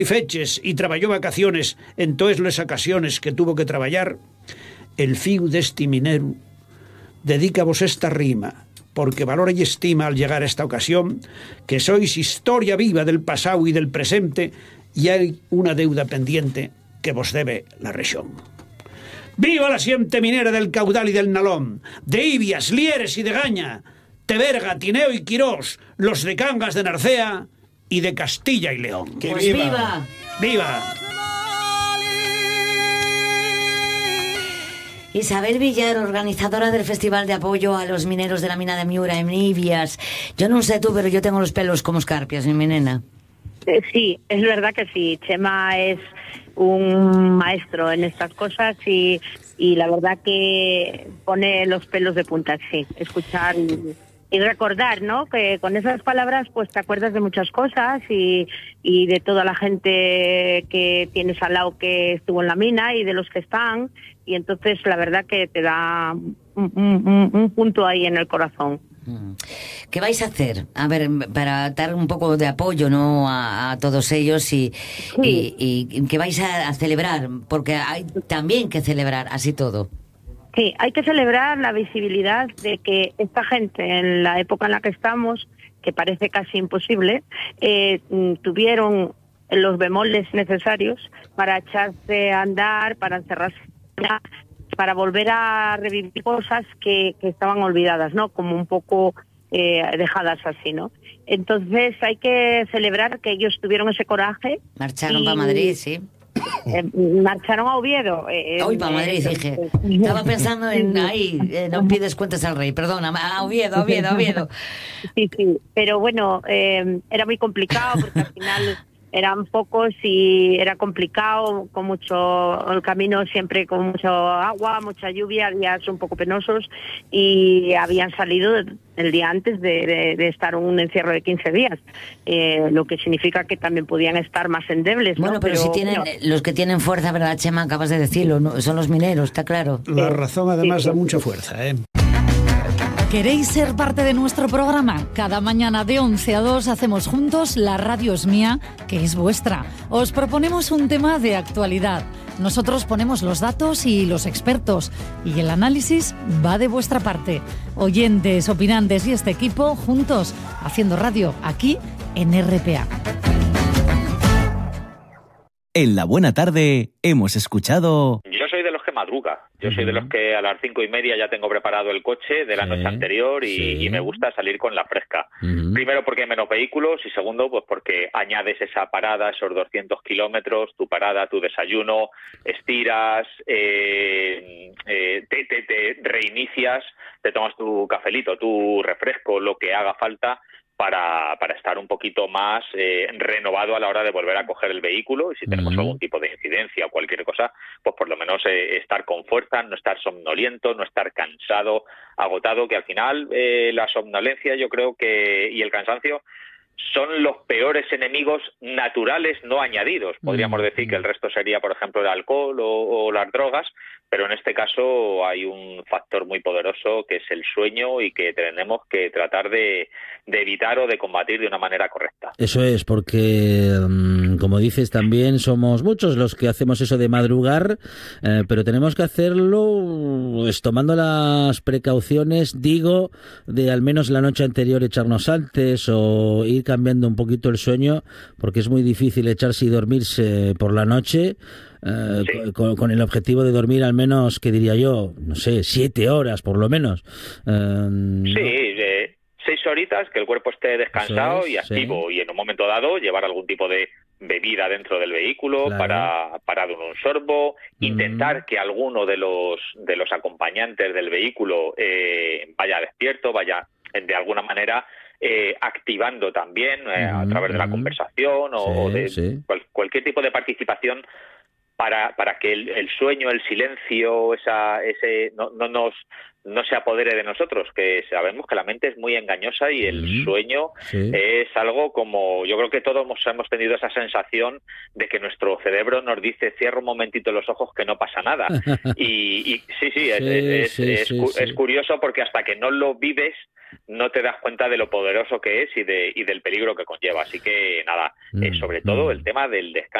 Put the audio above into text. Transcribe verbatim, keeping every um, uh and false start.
feches y traballó vacaciones en todas las ocasiones que tuvo que traballar, el fiu deste minero dedica vos esta rima, porque valora y estima al llegar a esta ocasión que sois historia viva del pasado y del presente y hay una deuda pendiente que vos debe la región. ¡Viva la siente minera del Caudal y del Nalón, de Ibias, Lieres y de Gaña, Teberga, Tineo y Quirós, los de Cangas de Narcea y de Castilla y León! ¡Que pues viva! ¡Viva! ¡Viva! Isabel Villar, organizadora del Festival de Apoyo a los Mineros de la Mina de Miura en Ibias. Yo no sé tú, pero yo tengo los pelos como escarpias, mi nena. Eh, sí, es verdad que sí. Chema es un maestro en estas cosas y, y la verdad que pone los pelos de punta, sí. Escuchar y, y recordar, ¿no? Que con esas palabras pues te acuerdas de muchas cosas y, y de toda la gente que tienes al lado que estuvo en la mina y de los que están. Y entonces la verdad que te da un, un, un punto ahí en el corazón. ¿Qué vais a hacer? A ver, para dar un poco de apoyo, ¿no? a, a todos ellos y, sí. y, y ¿qué vais a, a celebrar? Porque hay también que celebrar, así todo. Sí, hay que celebrar la visibilidad de que esta gente en la época en la que estamos, que parece casi imposible, eh, tuvieron los bemoles necesarios para echarse a andar, para encerrarse, para volver a revivir cosas que, que estaban olvidadas, ¿no? Como un poco eh, dejadas así, ¿no? Entonces hay que celebrar que ellos tuvieron ese coraje. Marcharon para Madrid, sí. Eh, marcharon a Oviedo. Eh, Hoy para Madrid, eh, dije. Estaba pensando en ahí, eh, no pides cuentas al rey, perdona, a Oviedo, a Oviedo, a Oviedo. Sí, sí, pero bueno, eh, era muy complicado porque al final eran pocos y era complicado, con mucho, el camino siempre con mucho agua, mucha lluvia, días un poco penosos y habían salido el día antes de, de, de estar un encierro de quince días, eh, lo que significa que también podían estar más endebles, ¿no? Bueno, pero, pero si tienen, no. los que tienen fuerza, ¿verdad, Chema? Acabas de decirlo, ¿no? Son los mineros, está claro. La razón además sí, da sí. mucha fuerza, ¿eh? ¿Queréis ser parte de nuestro programa? Cada mañana de once a dos hacemos juntos La Radio es mía, que es vuestra. Os proponemos un tema de actualidad. Nosotros ponemos los datos y los expertos. Y el análisis va de vuestra parte. Oyentes, opinantes y este equipo juntos, haciendo radio aquí en R P A. En La Buena Tarde hemos escuchado... Yo soy de los que madruga. Yo uh-huh. soy de los que a las cinco y media ya tengo preparado el coche de la sí, noche anterior y, sí. y me gusta salir con la fresca. Uh-huh. Primero porque hay menos vehículos y segundo pues porque añades esa parada, esos doscientos kilómetros, tu parada, tu desayuno, estiras, eh, eh, te, te, te reinicias, te tomas tu cafelito, tu refresco, lo que haga falta para, para estar un poquito más eh, renovado a la hora de volver a coger el vehículo y si tenemos uh-huh. algún tipo de incidencia o cualquier cosa, pues por lo menos eh, estar con fuerza, no estar somnoliento, no estar cansado, agotado, que al final eh, la somnolencia yo creo que y el cansancio son los peores enemigos naturales no añadidos. Podríamos decir que el resto sería, por ejemplo, el alcohol o, o las drogas, pero en este caso hay un factor muy poderoso que es el sueño y que tenemos que tratar de, de evitar o de combatir de una manera correcta. Eso es, porque, como dices, también somos muchos los que hacemos eso de madrugar, eh, pero tenemos que hacerlo pues, tomando las precauciones, digo, de al menos la noche anterior echarnos antes o ir cambiando un poquito el sueño, porque es muy difícil echarse y dormirse por la noche. Uh, sí. con, con el objetivo de dormir al menos, que diría yo, no sé, siete horas por lo menos. Uh, sí, eh, seis horitas, que el cuerpo esté descansado es, y activo, sí. y en un momento dado llevar algún tipo de bebida dentro del vehículo, claro. para, para dar un sorbo, mm. intentar que alguno de los, de los acompañantes del vehículo eh, vaya despierto, vaya de alguna manera Eh, activando también eh, uh-huh, a través de la conversación o, sí, o de sí. cual, cualquier tipo de participación para para que el, el sueño, el silencio, esa ese no, no nos no se apodere de nosotros, que sabemos que la mente es muy engañosa y el uh-huh, sueño sí. es algo como, yo creo que todos hemos, hemos tenido esa sensación de que nuestro cerebro nos dice cierra un momentito los ojos que no pasa nada y, y sí, sí, es, sí, es, sí, es, sí, es, sí. es curioso porque hasta que no lo vives no te das cuenta de lo poderoso que es y, de, y del peligro que conlleva. Así que nada, eh, sobre todo el tema del descanso